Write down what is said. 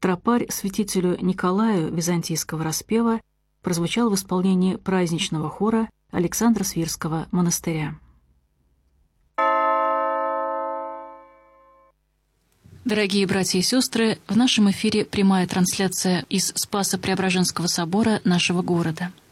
Тропарь святителю Николаю византийского распева прозвучал в исполнении праздничного хора Александра Свирского монастыря. Дорогие братья и сестры, в нашем эфире прямая трансляция из Спасо-Преображенского собора нашего города.